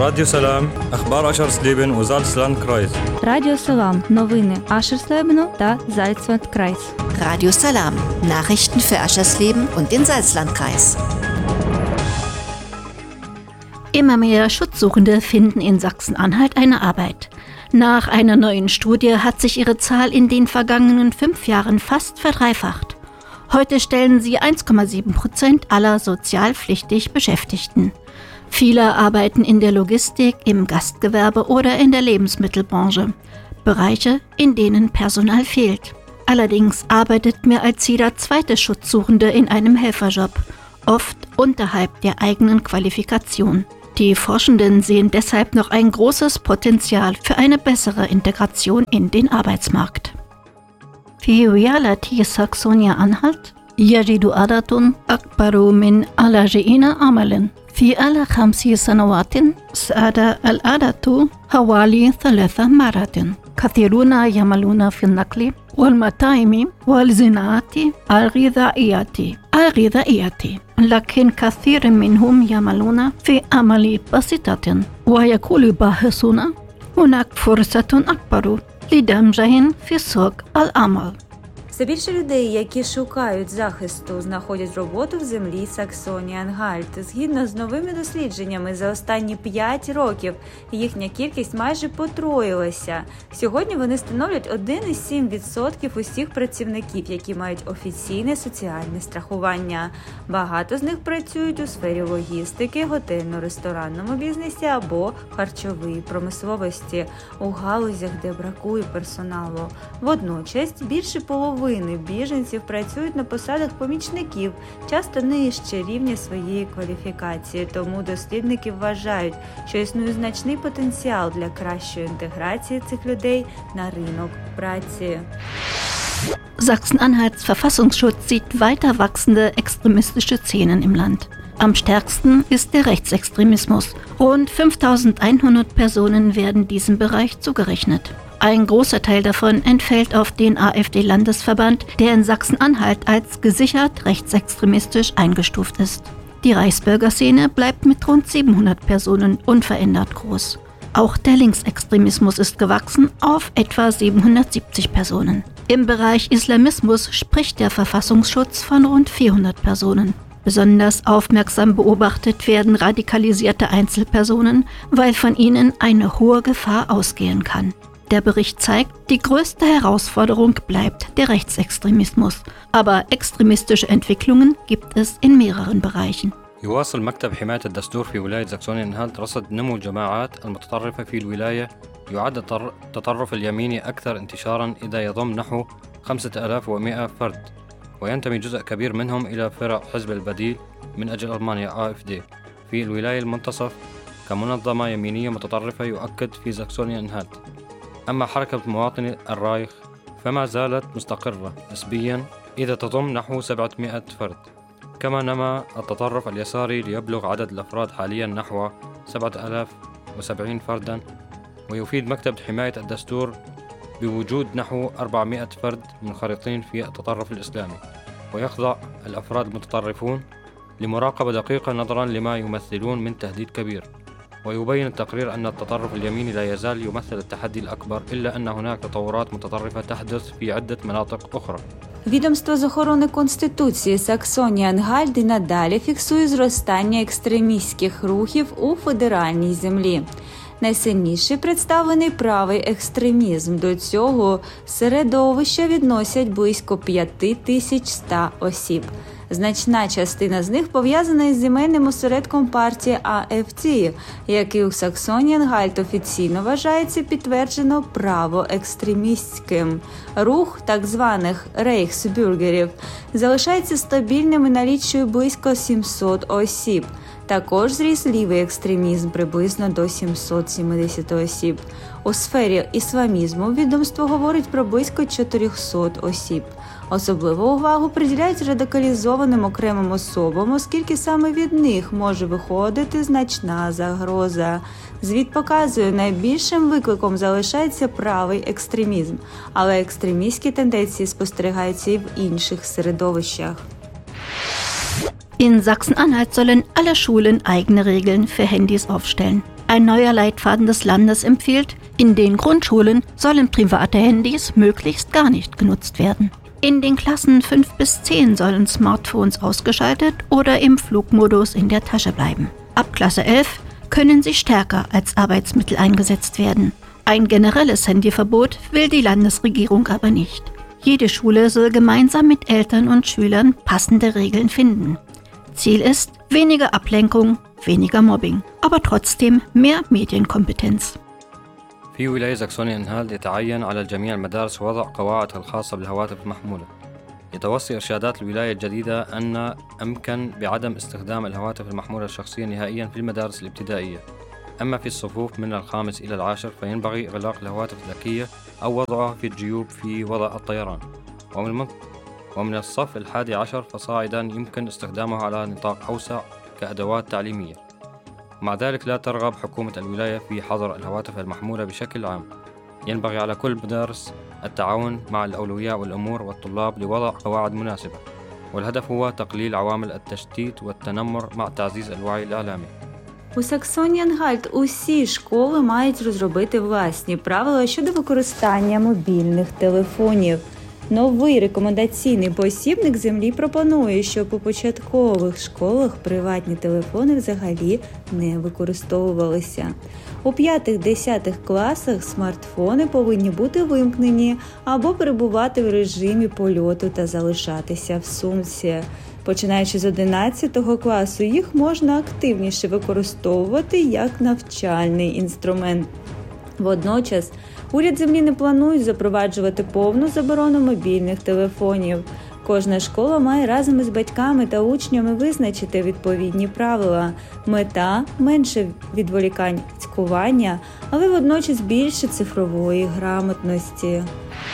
راديو سلام أخبار أشهر-Sleben و Salzland-Kreis. Радіо Салам. Новини Ascherslebenu та Salzland-Kreis. Radio Salam. Nachrichten für Aschersleben und den Salzlandkreis. Immer mehr Schutzsuchende finden in Sachsen-Anhalt eine Arbeit. Nach einer neuen Studie hat sich ihre Zahl in den vergangenen 5 Jahren fast verdreifacht. Heute stellen sie 1,7% aller sozialpflichtig Beschäftigten. Viele arbeiten in der Logistik, im Gastgewerbe oder in der Lebensmittelbranche. Bereiche, in denen Personal fehlt. Allerdings arbeitet mehr als jeder zweite Schutzsuchende in einem Helferjob, oft unterhalb der eigenen Qualifikation. Die Forschenden sehen deshalb noch ein großes Potenzial für eine bessere Integration in den Arbeitsmarkt. في ولاية ساكسونيا-أنهالت يجد عدد أكبر من اللاجئين عملا. في 5 سنوات زاد العدد حوالي 3 مرات. كثيرون يعملون في النقل والمطاعم والصناعات الغذائية، لكن كثير منهم يعملون في عمل بسيطة. ويقول الباحثون هناك فرصة أكبر لدمجهم في سوق العمل. Все більше людей, які шукають захисту, знаходять роботу в землі Саксонії-Анхальт. Згідно з новими дослідженнями, за останні 5 років їхня кількість майже потроїлася. Сьогодні вони становлять 1,7% усіх працівників, які мають офіційне соціальне страхування. Багато з них працюють у сфері логістики, готельно-ресторанному бізнесі або харчовій промисловості, у галузях, де бракує персоналу. Водночас, більше половини біженців працюють на посадах помічників, часто нижче рівня своєї кваліфікації. Тому дослідники вважають, що існує значний потенціал для кращої інтеграції цих людей на ринок праці. Sachsen-Anhalts Verfassungsschutz sieht weiter wachsende extremistische Szenen im Land. Am stärksten ist der Rechtsextremismus. Rund 5100 Personen werden diesem Bereich zugerechnet. Ein großer Teil davon entfällt auf den AfD-Landesverband, der in Sachsen-Anhalt als gesichert rechtsextremistisch eingestuft ist. Die Reichsbürgerszene bleibt mit rund 700 Personen unverändert groß. Auch der Linksextremismus ist gewachsen auf etwa 770 Personen. Im Bereich Islamismus spricht der Verfassungsschutz von rund 400 Personen. Besonders aufmerksam beobachtet werden radikalisierte Einzelpersonen, weil von ihnen eine hohe Gefahr ausgehen kann. Der Bericht zeigt, die größte Herausforderung bleibt der Rechtsextremismus. Aber extremistische Entwicklungen gibt es in mehreren Bereichen. يواصل مكتب حماية الدستور في ولاية ساكسونيا-أنهالت رصد نمو الجماعات المتطرفة في الولاية. يعد التطرف اليميني أكثر انتشاراً إذا يضم نحو 5100 فرد، وينتمي جزء كبير منهم إلى فرق حزب البديل من أجل ألمانيا AfD في الولاية المنتصف كمنظمة يمينية متطرفة يؤكد في ساكسونيا-أنهالت. أما حركة مواطني الرايخ فما زالت مستقرة نسبياً إذا تضم نحو 700 فرد. كما نما التطرف اليساري ليبلغ عدد الأفراد حالياً نحو 7070 فرداً. ويفيد مكتب حماية الدستور بوجود نحو 400 فرد منخرطين في التطرف الإسلامي، ويخضع الأفراد المتطرفون لمراقبة دقيقة نظراً لما يمثلون من تهديد كبير. ويبين التقرير أن التطرف اليميني لا يزال يمثل التحدي الأكبر، إلا أن هناك تطورات متطرفة تحدث في عدة مناطق أخرى. Відомство з охорони Конституції Саксонії-Анхальт і надалі фіксує зростання екстремістських рухів у федеральній землі. Найсильніший представлений правий екстремізм. До цього середовища відносять близько 5100 осіб. Значна частина з них пов'язана із земельним осередком партії AfD, який у Саксонії-Анхальт офіційно вважається підтверджено правоекстремістським. Рух так званих рейхсбюргерів залишається стабільним і налічує близько 700 осіб. Також зріс лівий екстремізм приблизно до 770 осіб. У сфері ісламізму відомство говорить про близько 400 осіб. Особливу увагу приділяють радикалізованим окремим особам, оскільки саме від них може виходити значна загроза. Звіт показує, найбільшим викликом залишається правий екстремізм, але екстремістські тенденції спостерігаються і в інших середовищах. In Sachsen-Anhalt sollen alle Schulen eigene Regeln für Handys aufstellen. Ein neuer Leitfaden des Landes empfiehlt, in den Grundschulen sollen private Handys möglichst gar nicht genutzt werden. In den Klassen 5 bis 10 sollen Smartphones ausgeschaltet oder im Flugmodus in der Tasche bleiben. Ab Klasse 11 können sie stärker als Arbeitsmittel eingesetzt werden. Ein generelles Handyverbot will die Landesregierung aber nicht. Jede Schule soll gemeinsam mit Eltern und Schülern passende Regeln finden. Ziel ist weniger Ablenkung, weniger Mobbing, aber trotzdem mehr Medienkompetenz. في ولاية ساكسونيا إنهال يتعين على جميع المدارس وضع قواعد الخاصة بالهواتف المحمولة. يتوصي إرشادات الولاية الجديدة أن أمكن بعدم استخدام الهواتف المحمولة الشخصية نهائيا في المدارس الابتدائية. أما في الصفوف من الخامس إلى العاشر فينبغي إغلاق الهواتف الذكية أو وضعها في الجيوب في وضع الطيران. ومن الصف 11 فصاعدا يمكن استخدامها على نطاق أوسع كأدوات تعليمية. مع ذلك لا ترغب حكومة الولاية في حظر الهواتف المحمولة بشكل عام. ينبغي على كل مدارس التعاون مع الأولياء والأمور والطلاب لوضع قواعد مناسبة، والهدف هو تقليل عوامل التشتيت والتنمر مع تعزيز الوعي الإعلامي. У Саксонії Ангальт усі школи мають розробити власні правила щодо використання мобільних телефонів. Новий рекомендаційний посібник землі пропонує, що у початкових школах приватні телефони взагалі не використовувалися. У 5-10 класах смартфони повинні бути вимкнені або перебувати в режимі польоту та залишатися в сумці. Починаючи з 11 класу, їх можна активніше використовувати як навчальний інструмент. Водночас, уряд землі не планує запроваджувати повну заборону мобільних телефонів. Кожна школа має разом із батьками та учнями визначити відповідні правила. Мета – менше відволікань від цькування, але водночас більше цифрової грамотності.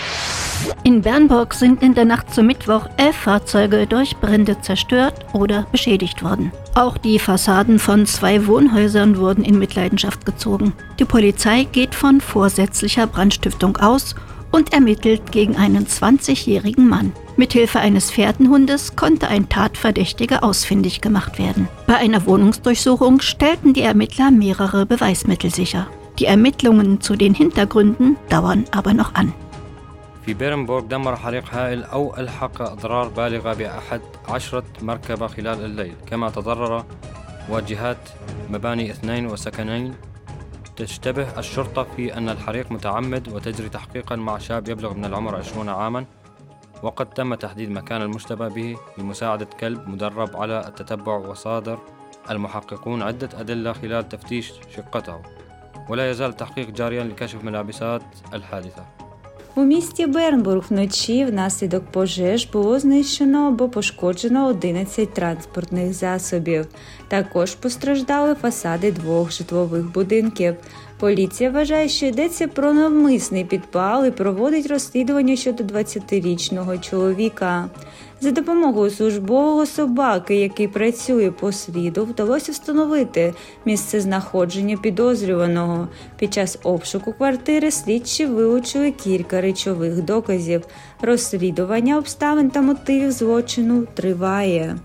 In Bernburg sind in der Nacht zum Mittwoch 11 Fahrzeuge durch Brände zerstört oder beschädigt worden. Auch die Fassaden von 2 Wohnhäusern wurden in Mitleidenschaft gezogen. Die Polizei geht von vorsätzlicher Brandstiftung aus und ermittelt gegen einen 20-jährigen Mann. Mithilfe eines Fährtenhundes konnte ein Tatverdächtiger ausfindig gemacht werden. Bei einer Wohnungsdurchsuchung stellten die Ermittler mehrere Beweismittel sicher. Die Ermittlungen zu den Hintergründen dauern aber noch an. في بيرنبورغ دمر حريق هائل أو ألحق أضرار بالغة بأحد 10 مركبة خلال الليل، كما تضرر واجهات مباني 2 وسكنين. تشتبه الشرطة في أن الحريق متعمد وتجري تحقيقا مع شاب يبلغ من العمر 20 عاما، وقد تم تحديد مكان المشتبه به بمساعدة كلب مدرب على التتبع، وصادر المحققون عدة أدلة خلال تفتيش شقته، ولا يزال التحقيق جاريا لكشف ملابسات الحادثة. У місті Бернбург вночі внаслідок пожеж було знищено або пошкоджено 11 транспортних засобів. Також постраждали фасади 2 житлових будинків. Поліція вважає, що йдеться про навмисний підпал і проводить розслідування щодо 20-річного чоловіка. За допомогою службового собаки, який працює по сліду, вдалося встановити місцезнаходження підозрюваного. Під час обшуку квартири слідчі вилучили кілька речових доказів. Розслідування обставин та мотивів злочину триває.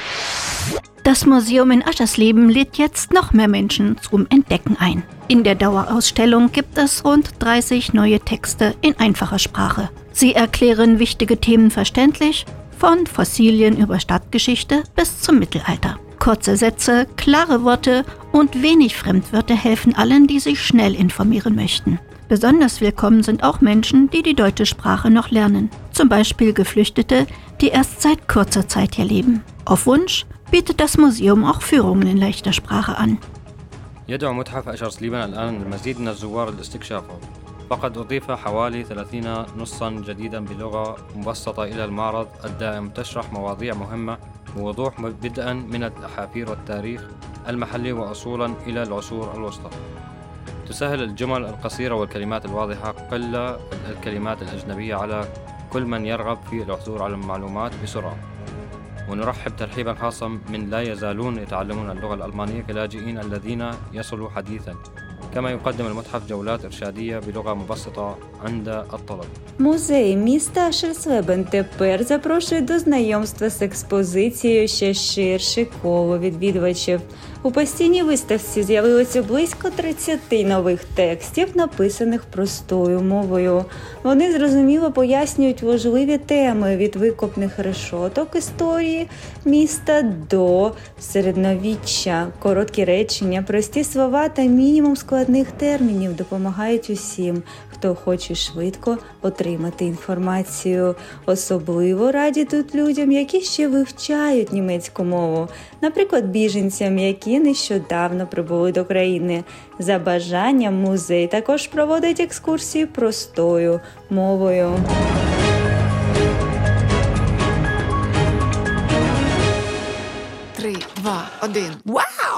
Das Museum in Aschersleben lädt jetzt noch mehr Menschen zum Entdecken ein. In der Dauerausstellung gibt es rund 30 neue Texte in einfacher Sprache. Sie erklären wichtige Themen verständlich, von Fossilien über Stadtgeschichte bis zum Mittelalter. Kurze Sätze, klare Worte und wenig Fremdwörter helfen allen, die sich schnell informieren möchten. Besonders willkommen sind auch Menschen, die die deutsche Sprache noch lernen. Zum Beispiel Geflüchtete, die erst seit kurzer Zeit hier leben. Auf Wunsch bietet das Museum auch Führungen in leichter Sprache an. يدعو متحف أشرسليبن الآن المزيد من الزوار لاستكشافه. فقد أضيف حوالي 30 نصا جديدا بلغة مبسطة إلى المعرض الدائم، تشرح مواضيع مهمة بوضوح بدءا من الأحافير والتاريخ المحلي وأصولا إلى العصور الوسطى. تسهل الجمل القصيرة والكلمات الواضحة قل الكلمات الأجنبية على كل من يرغب في العثور على المعلومات بسرعة. ونرحب ترحيبا خاصا من لا يزالون يتعلمون اللغة الألمانية كلاجئين الذين يصلوا حديثا. كما يقدم المتحف جولات إرشادية بلغة مبسطة عند الطلب. Музей міста Ашерслебен тепер запрошує до знайомства з експозицією ще ширше коло відвідувачів. У постійній виставці з'явилося близько 30 нових текстів, написаних простою мовою. Вони зрозуміло пояснюють важливі теми від викопних решоток історії міста до середньовіччя. Короткі речення, прості слова та мінімум складних термінів допомагають усім, хто хоче швидко отримати інформацію. Особливо раді тут людям, які ще вивчають німецьку мову. Наприклад, біженцям, які нещодавно прибули до країни. За бажанням музей також проводить екскурсії простою мовою. 3, 2, 1. Вау!